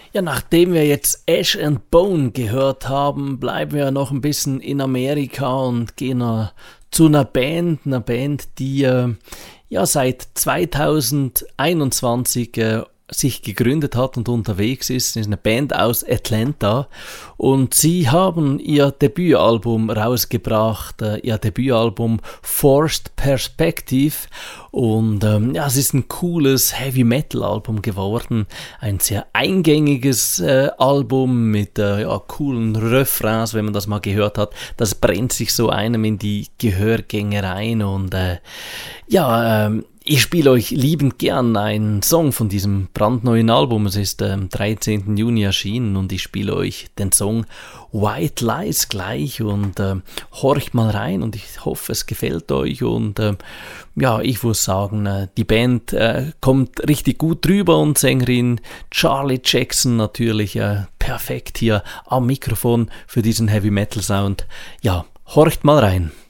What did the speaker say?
Ja, nachdem wir jetzt Ash and Bone gehört haben, bleiben wir noch ein bisschen in Amerika und gehen zu einer Band, die ja seit 2021 sich gegründet hat und unterwegs ist. Es ist eine Band aus Atlanta und sie haben ihr Debütalbum rausgebracht, ihr Debütalbum Forced Perspective, und ja, es ist ein cooles Heavy-Metal-Album geworden, ein sehr eingängiges Album mit ja, coolen Refrains. Wenn man das mal gehört hat, das brennt sich so einem in die Gehörgänge rein, und ich spiele euch liebend gern einen Song von diesem brandneuen Album. Es ist am 13. Juni erschienen und ich spiele euch den Song White Lies gleich, und horcht mal rein und ich hoffe, es gefällt euch. Und ja, ich muss sagen, die Band kommt richtig gut drüber, und Sängerin Charlie Jackson natürlich perfekt hier am Mikrofon für diesen Heavy Metal Sound. Ja, horcht mal rein.